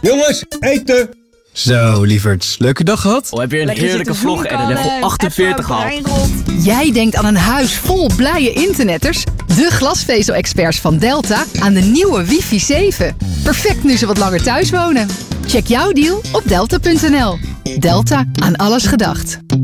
Jongens, eten! Zo, lieverds. Leuke dag gehad? Heb je een heerlijke vlog en een level 48 gehaald? Jij denkt aan een huis vol blije internetters? De glasvezel-experts van Delta aan de nieuwe wifi 7. Perfect nu ze wat langer thuis wonen. Check jouw deal op delta.nl. Delta, aan alles gedacht.